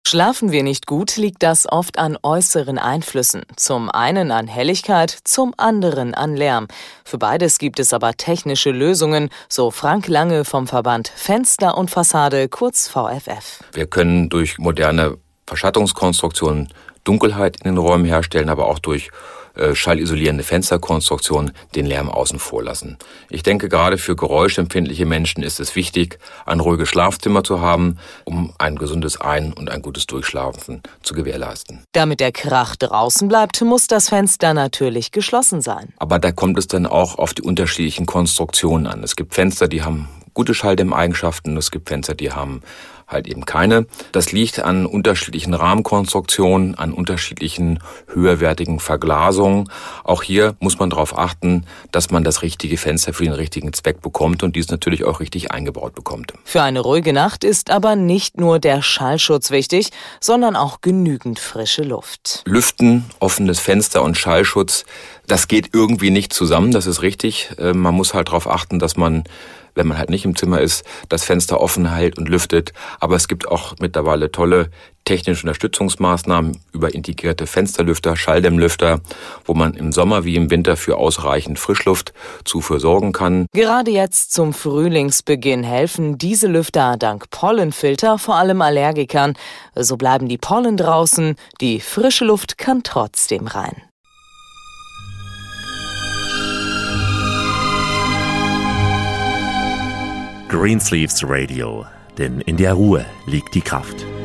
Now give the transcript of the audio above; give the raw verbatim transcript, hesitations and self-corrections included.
Schlafen wir nicht gut, liegt das oft an äußeren Einflüssen. Zum einen an Helligkeit, zum anderen an Lärm. Für beides gibt es aber technische Lösungen, so Frank Lange vom Verband Fenster und Fassade, kurz V F F. Wir können durch moderne Verschattungskonstruktionen Dunkelheit in den Räumen herstellen, aber auch durch äh, schallisolierende Fensterkonstruktionen den Lärm außen vor lassen. Ich denke, gerade für geräuschempfindliche Menschen ist es wichtig, ein ruhiges Schlafzimmer zu haben, um ein gesundes Ein- und ein gutes Durchschlafen zu gewährleisten. Damit der Krach draußen bleibt, muss das Fenster natürlich geschlossen sein. Aber da kommt es dann auch auf die unterschiedlichen Konstruktionen an. Es gibt Fenster, die haben gute Schalldämmeigenschaften, es gibt Fenster, die haben halt eben keine. Das liegt an unterschiedlichen Rahmenkonstruktionen, an unterschiedlichen höherwertigen Verglasungen. Auch hier muss man darauf achten, dass man das richtige Fenster für den richtigen Zweck bekommt und dies natürlich auch richtig eingebaut bekommt. Für eine ruhige Nacht ist aber nicht nur der Schallschutz wichtig, sondern auch genügend frische Luft. Lüften, offenes Fenster und Schallschutz, das geht irgendwie nicht zusammen, das ist richtig. Man muss halt darauf achten, dass man, wenn man halt nicht im Zimmer ist, das Fenster offen hält und lüftet. Aber es gibt auch mittlerweile tolle technische Unterstützungsmaßnahmen über integrierte Fensterlüfter, Schalldämmlüfter, wo man im Sommer wie im Winter für ausreichend Frischluftzufuhr sorgen kann. Gerade jetzt zum Frühlingsbeginn helfen diese Lüfter dank Pollenfilter vor allem Allergikern. So bleiben die Pollen draußen, die frische Luft kann trotzdem rein. Greensleeves Radio, denn in der Ruhe liegt die Kraft.